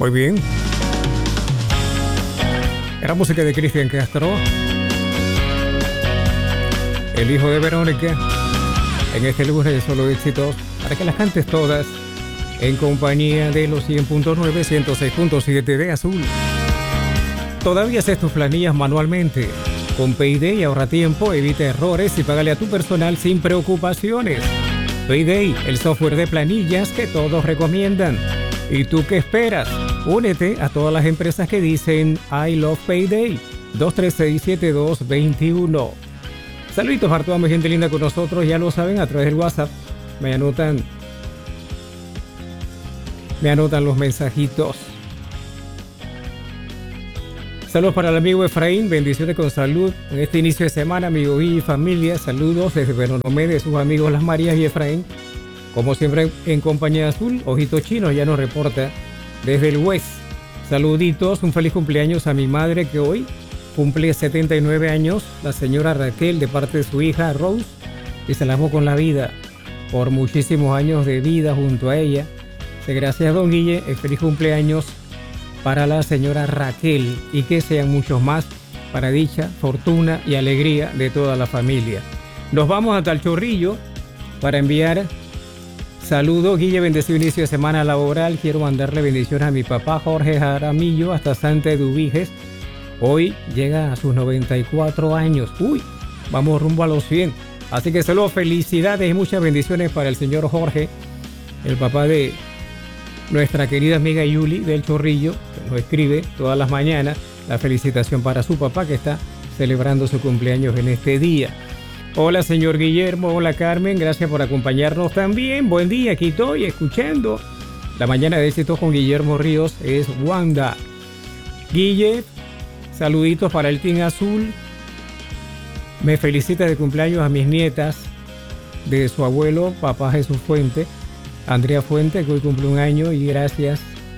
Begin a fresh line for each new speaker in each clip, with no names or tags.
Muy bien. Era música de Cristian Castro, el hijo de Verónica, en este lunes de solo éxitos, para que las cantes todas en compañía de los 100.9, 106.7 de Azul. Todavía haces tus planillas manualmente. Con Payday ahorra tiempo, evita errores y págale a tu personal sin preocupaciones. Payday, el software de planillas que todos recomiendan. ¿Y tú qué esperas? Únete a todas las empresas que dicen I love Payday. 236-7221. Saluditos para toda mi gente linda con nosotros, ya lo saben, a través del WhatsApp. Me anotan los mensajitos. Saludos para el amigo Efraín, bendiciones con salud en este inicio de semana, amigo y familia. Saludos desde Beronomé de sus amigos Las Marías y Efraín. Como siempre en compañía Azul, Ojitos Chinos ya nos reporta desde el West. Saluditos, un feliz cumpleaños a mi madre que hoy cumple 79 años, la señora Raquel, de parte de su hija Rose, y se la amó con la vida por muchísimos años de vida junto a ella. Gracias, don Guille, feliz cumpleaños para la señora Raquel y que sean muchos más para dicha, fortuna y alegría de toda la familia. Nos vamos hasta el Chorrillo para enviar saludos. Guille, bendecido inicio de semana laboral. Quiero mandarle bendiciones a mi papá Jorge Jaramillo hasta Santa Eduviges. Hoy llega a sus 94 años. Uy, vamos rumbo a los 100. Así que solo felicidades y muchas bendiciones para el señor Jorge, el papá de nuestra querida amiga Yuli del Chorrillo, que nos escribe todas las mañanas la felicitación para su papá que está celebrando su cumpleaños en este día. Hola señor Guillermo, hola Carmen, gracias por acompañarnos también. Buen día, aquí estoy escuchando la mañana de éxitos con Guillermo Ríos, es Wanda. Guille, saluditos para el Team Azul. Me felicita de cumpleaños a mis nietas de su abuelo, papá Jesús Fuente, Andrea Fuente, que hoy cumple un año, y gracias.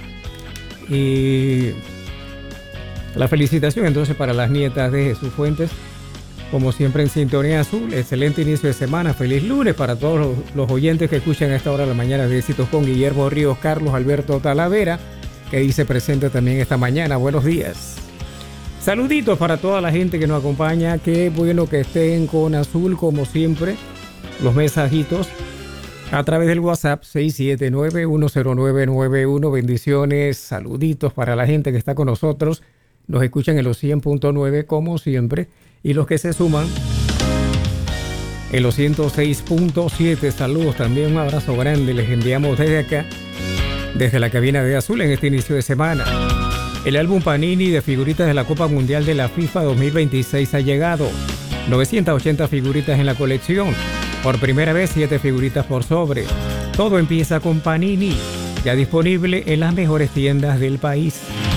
Y la felicitación entonces para las nietas de Jesús Fuentes, como siempre en Sintonía Azul. Excelente inicio de semana, feliz lunes para todos los oyentes que escuchan a esta hora de la mañana de éxitos con Guillermo Ríos. Carlos Alberto Talavera, que dice presente también esta mañana. Buenos días. Saluditos para toda la gente que nos acompaña. Qué bueno que estén con Azul como siempre. Los mensajitos a través del WhatsApp 679-10991. Bendiciones, saluditos para la gente que está con nosotros. Nos escuchan en los 100.9 como siempre. Y los que se suman en los 106.7. Saludos también, un abrazo grande. Les enviamos desde acá, desde la cabina de Azul en este inicio de semana. El álbum Panini de figuritas de la Copa Mundial de la FIFA 2026 ha llegado. 980 figuritas en la colección. Por primera vez 7 figuritas por sobre. Todo empieza con Panini, ya disponible en las mejores tiendas del país.